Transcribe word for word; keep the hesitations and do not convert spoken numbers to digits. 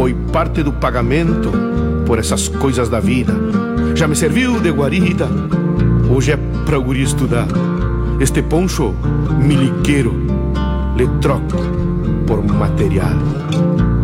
foi parte do pagamento por essas coisas da vida. Já me serviu de guarida, hoje é pra o guri estudar. Este poncho miliqueiro lhe troco por material.